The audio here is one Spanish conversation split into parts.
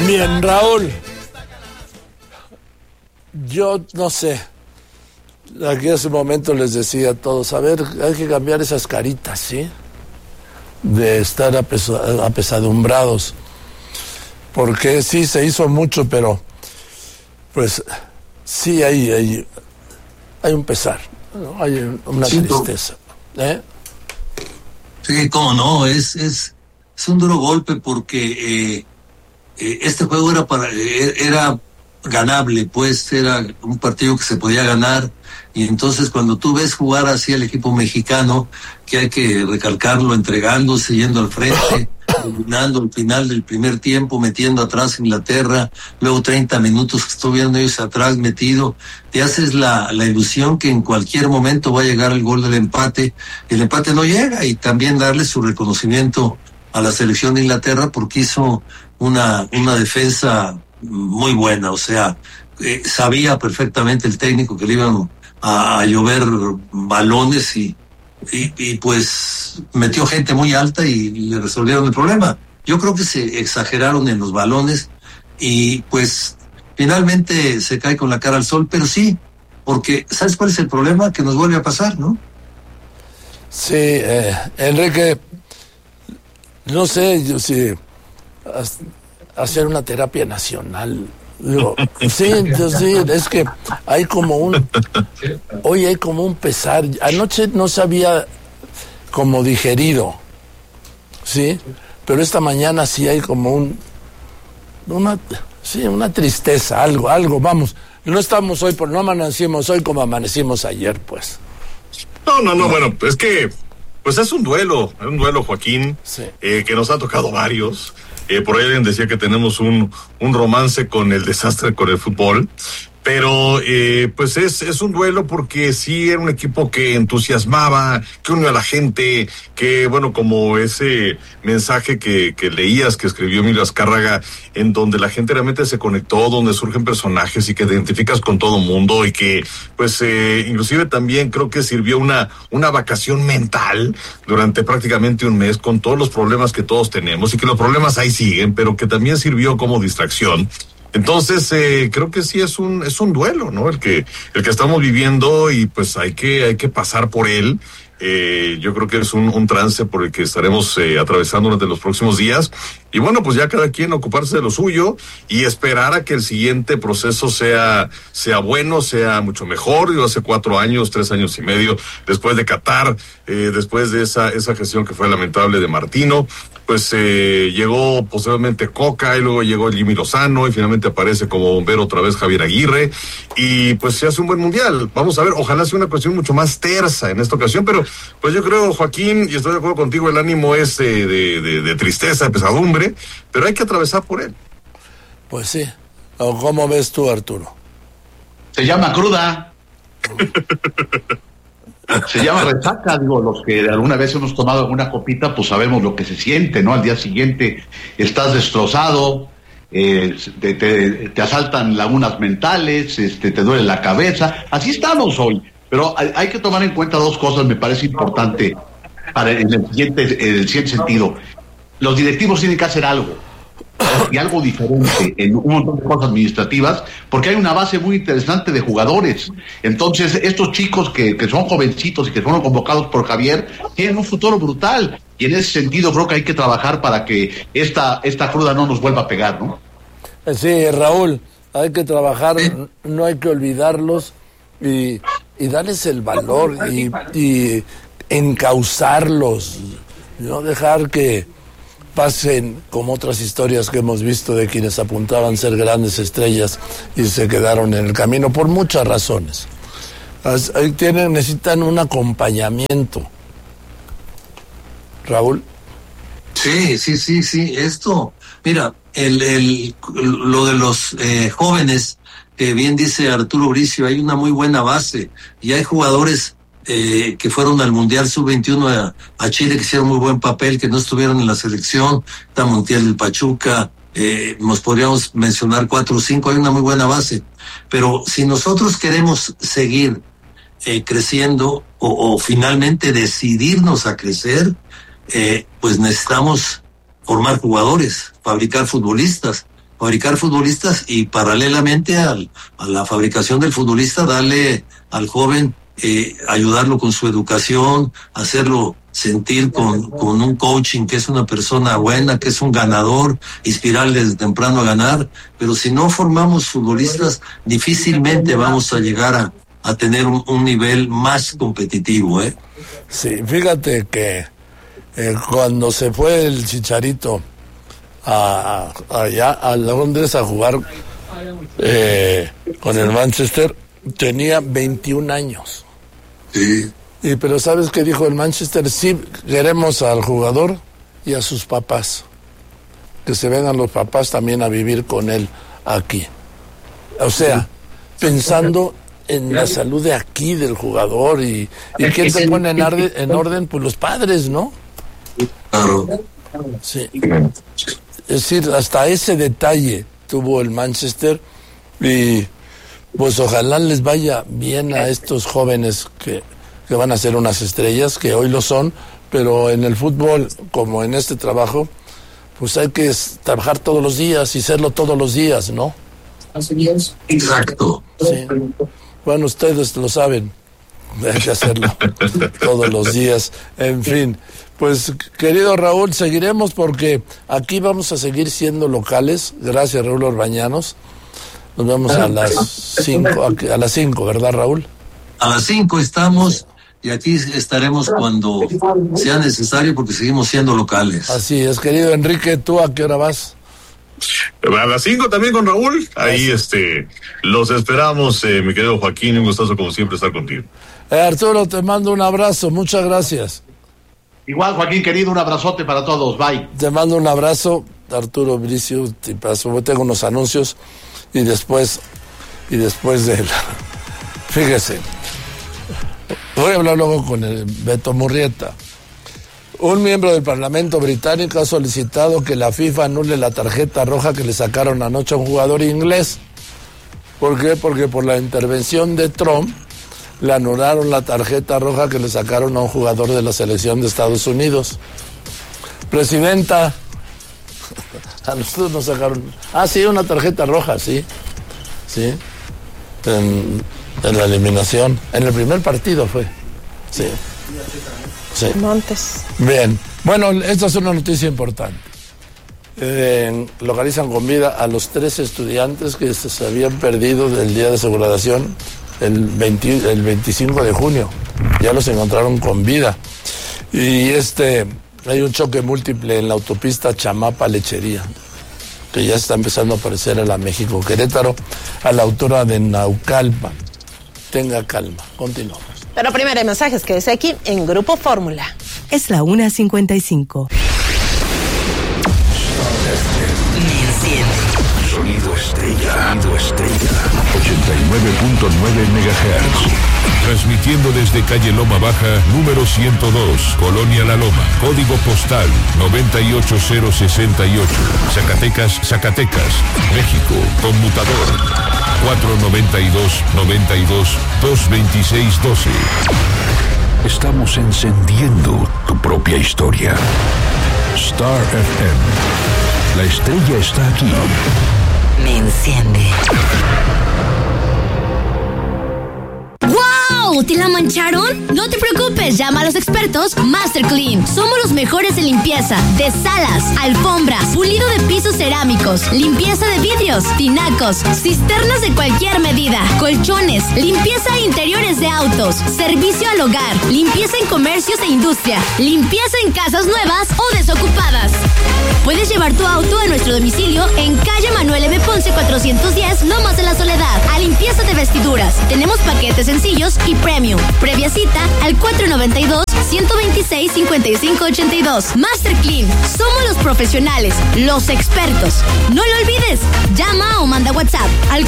Bien, Raúl. Yo no sé. Aquí hace un momento les decía a todos, a ver, hay que cambiar esas caritas, ¿sí? De estar apesadumbrados. Porque sí, se hizo mucho, pero pues sí hay un pesar, ¿no? Hay una tristeza. Sí, cómo no, es un duro golpe porque este juego era ganable, pues era un partido que se podía ganar, y entonces cuando tú ves jugar así al equipo mexicano, que hay que recalcarlo, entregándose, yendo al frente, dominando al final del primer tiempo, metiendo atrás a Inglaterra, luego 30 minutos que estuvieron ellos atrás metido, te haces la ilusión que en cualquier momento va a llegar el gol del empate. El empate no llega, y también darle su reconocimiento a la selección de Inglaterra porque hizo una defensa muy buena, o sea, sabía perfectamente el técnico que le iban a llover balones y pues metió gente muy alta y le resolvieron el problema. Yo creo que se exageraron en los balones y pues finalmente se cae con la cara al sol, pero sí, porque ¿sabes cuál es el problema? Que nos vuelve a pasar, ¿no? Sí, Enrique, no sé yo si hacer una terapia nacional. Digo, sí, es que hay como hoy hay como un pesar. Anoche no se había como digerido, sí, pero esta mañana sí hay como una tristeza, algo, vamos. No estamos hoy, no amanecimos hoy como amanecimos ayer, pues. No, bueno, es que pues es un duelo, Joaquín, sí. Que nos ha tocado varios. Por ahí alguien decía que tenemos un romance con el desastre con el fútbol, pero pues es un duelo porque sí era un equipo que entusiasmaba, que unió a la gente, que bueno, como ese mensaje que leías, que escribió Emilio Azcárraga, en donde la gente realmente se conectó, donde surgen personajes y que te identificas con todo mundo, y que pues inclusive también creo que sirvió una vacación mental durante prácticamente un mes con todos los problemas que todos tenemos, y que los problemas ahí siguen, pero que también sirvió como distracción. Entonces, creo que sí es un duelo, ¿no? El que estamos viviendo, y pues hay que pasar por él. Yo creo que es un trance por el que estaremos atravesando durante los próximos días. Y bueno, pues ya cada quien ocuparse de lo suyo y esperar a que el siguiente proceso sea bueno, sea mucho mejor. Yo hace 4 años, 3 años y medio, después de Qatar, después de esa gestión que fue lamentable de Martino, pues llegó posteriormente Coca, y luego llegó Jimmy Lozano, y finalmente aparece como bombero otra vez Javier Aguirre, y pues se hace un buen mundial. Vamos a ver, ojalá sea una cuestión mucho más tersa en esta ocasión, pero pues yo creo, Joaquín, y estoy de acuerdo contigo, el ánimo es de tristeza, de pesadumbre, pero hay que atravesar por él. Pues sí. ¿Cómo ves tú, Arturo? Se llama cruda. Se llama resaca, digo, los que alguna vez hemos tomado alguna copita, pues sabemos lo que se siente, ¿no? Al día siguiente estás destrozado, te asaltan lagunas mentales, te duele la cabeza, así estamos hoy. Pero hay que tomar en cuenta 2 cosas, me parece importante en el siguiente sentido. Los directivos tienen que hacer algo, y algo diferente en un montón de cosas administrativas, porque hay una base muy interesante de jugadores. Entonces, estos chicos que son jovencitos y que fueron convocados por Javier, tienen un futuro brutal, y en ese sentido creo que hay que trabajar para que esta cruda no nos vuelva a pegar, ¿no? Sí, Raúl, hay que trabajar, no hay que olvidarlos, y darles el valor, y encauzarlos, no dejar que pasen como otras historias que hemos visto de quienes apuntaban ser grandes estrellas y se quedaron en el camino por muchas razones. Necesitan un acompañamiento. Raúl. Sí. Esto, mira, lo de los jóvenes, que bien dice Arturo Bricio, hay una muy buena base y hay jugadores que fueron al Mundial Sub-21 a Chile, que hicieron muy buen papel, que no estuvieron en la selección. Está Montiel del Pachuca, nos podríamos mencionar 4 o 5, hay una muy buena base. Pero si nosotros queremos seguir creciendo o finalmente decidirnos a crecer, pues necesitamos formar jugadores, fabricar futbolistas, fabricar futbolistas y paralelamente a la fabricación del futbolista, darle al joven, ayudarlo con su educación, hacerlo sentir con un coaching que es una persona buena, que es un ganador, inspirarle desde temprano a ganar. Pero si no formamos futbolistas, difícilmente vamos a llegar a tener un nivel más competitivo, ¿eh? Sí, fíjate que cuando se fue el Chicharito allá a Londres a jugar con el Manchester, tenía 21 años. Sí. Pero ¿sabes qué dijo el Manchester? Sí, queremos al jugador y a sus papás. Que se vengan los papás también a vivir con él aquí. O sea, pensando en la salud de aquí del jugador y quién se pone en orden, pues los padres, ¿no? Claro. Sí. Es decir, hasta ese detalle tuvo el Manchester y pues ojalá les vaya bien a estos jóvenes que van a ser unas estrellas, que hoy lo son, pero en el fútbol, como en este trabajo, pues hay que trabajar todos los días y serlo todos los días, ¿no? Así es. Exacto. Sí. Bueno, ustedes lo saben, hay que hacerlo todos los días. En fin, pues querido Raúl, seguiremos porque aquí vamos a seguir siendo locales. Gracias, Raúl Orbañanos. Nos vemos a las 5, ¿verdad, Raúl? A las 5 estamos y aquí estaremos cuando sea necesario porque seguimos siendo locales. Así es, querido Enrique, ¿tú a qué hora vas? A las 5 también con Raúl. Ahí los esperamos, mi querido Joaquín, un gustazo como siempre estar contigo. Arturo, te mando un abrazo, muchas gracias. Igual, Joaquín, querido, un abrazote para todos, bye. Te mando un abrazo, Arturo Bricio, tengo unos anuncios y después fíjese, voy a hablar luego con el Beto Murrieta. Un miembro del Parlamento británico ha solicitado que la FIFA anule la tarjeta roja que le sacaron anoche a un jugador inglés. ¿Por qué? Porque por la intervención de Trump le anularon la tarjeta roja que le sacaron a un jugador de la selección de Estados Unidos. Presidenta, a nosotros nos sacaron... sí, una tarjeta roja, sí. Sí. En la eliminación. En el primer partido fue. Sí. Sí. Montes. Bien. Bueno, esta es una noticia importante. Localizan con vida a los 3 estudiantes que se habían perdido del día de su graduación el 25 de junio. Ya los encontraron con vida. Y hay un choque múltiple en la autopista Chamapa-Lechería, que ya está empezando a aparecer en la México-Querétaro, a la altura de Naucalpan. Tenga calma. Continuamos. Pero primero hay mensajes que es aquí en Grupo Fórmula. Es la 1:55. Sonido Estrella. 89.9 MHz. Transmitiendo desde calle Loma Baja, número 102, Colonia La Loma. Código postal 98068. Zacatecas, México. Conmutador 492-92-226-12. Estamos encendiendo tu propia historia. Star FM. La estrella está aquí. Me enciende. ¡Wow! ¿Te la mancharon? No te preocupes, llama a los expertos Master Clean. Somos los mejores en limpieza de salas, alfombras, pulido de pisos cerámicos, limpieza de vidrios, tinacos, cisternas de cualquier medida, colchones, limpieza de interiores de autos, servicio al hogar, limpieza en comercios e industria, limpieza en casas nuevas o desocupadas. Puedes llevar tu auto a nuestro domicilio en calle Manuel M. Ponce 410, Lomas de la Soledad, a limpieza de vestiduras. Tenemos paquetes sencillos y premium. Previa cita al 492-126-5582. Master Clean. Somos los profesionales, los expertos. No lo olvides. Llama o manda WhatsApp al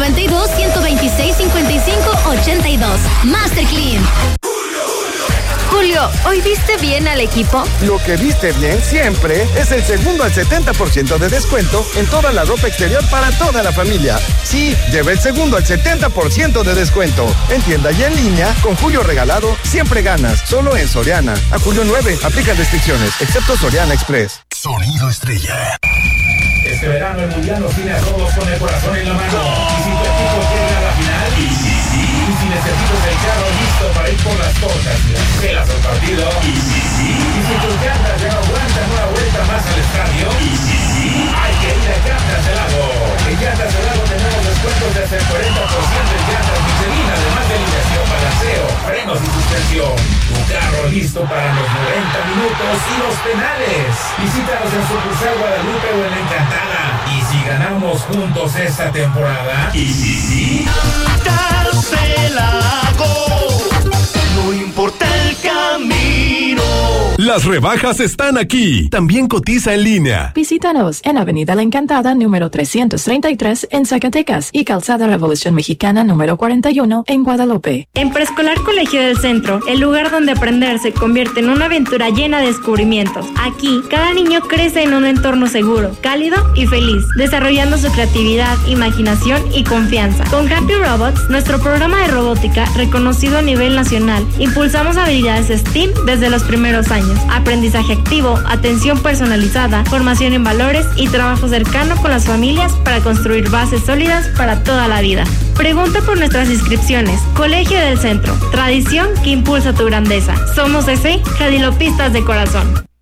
492-126-5582. Master Clean. Julio, ¿hoy viste bien al equipo? Lo que viste bien siempre es el segundo al 70% de descuento en toda la ropa exterior para toda la familia. Sí, lleva el segundo al 70% de descuento. En tienda y en línea, con Julio regalado, siempre ganas. Solo en Soriana. A julio 9, aplica restricciones, excepto Soriana Express. Sonido Estrella. Este verano el Mundial nos tiene a todos con el corazón en la mano. Y si tu equipo llega a la final, y si necesitas el carro listo para ir por las tortas y las pelas al partido, y si tus llantas ya no aguantan una vuelta más al estadio, hay que ir a Llantas del Lago. En Llantas del Lago tenemos descuentos de hasta el 40% en llantas Michelin, además de alineación, balanceo, frenos y suspensión. Tu carro listo para los 90 minutos y los penales. Visítanos en sucursal Guadalupe o en La Encantada. Y si ganamos juntos esta temporada, Llantas del Lago, no importa el camino. Las rebajas están aquí. También cotiza en línea. Visítanos en Avenida La Encantada, número 333, en Zacatecas, y Calzada Revolución Mexicana, número 41, en Guadalupe. En Preescolar Colegio del Centro, el lugar donde aprender se convierte en una aventura llena de descubrimientos. Aquí, cada niño crece en un entorno seguro, cálido y feliz, desarrollando su creatividad, imaginación y confianza. Con Happy Robots, nuestro programa de robótica, reconocido a nivel nacional, impulsamos habilidades STEAM desde los primeros años. Aprendizaje activo, atención personalizada, formación en valores y trabajo cercano con las familias para construir bases sólidas para toda la vida. Pregunta por nuestras inscripciones. Colegio del Centro, tradición que impulsa tu grandeza. Somos ese Jadilopistas de corazón.